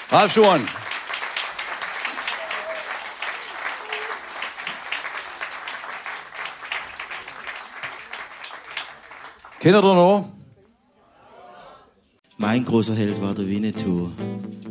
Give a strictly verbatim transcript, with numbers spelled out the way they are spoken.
Ralf Schumann. Kennt ihr noch? Mein großer Held war der Winnetou.